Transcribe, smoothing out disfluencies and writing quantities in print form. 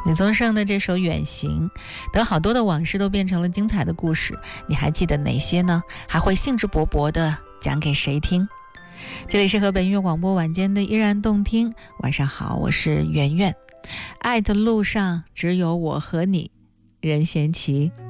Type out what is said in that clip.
李宗盛的这首《远行》，等好多的往事都变成了精彩的故事，你还记得哪些呢？还会兴致勃勃地讲给谁听？这里是河北音乐广播晚间的依然动听，晚上好，我是圆圆。爱的路上只有我和你，任贤齐。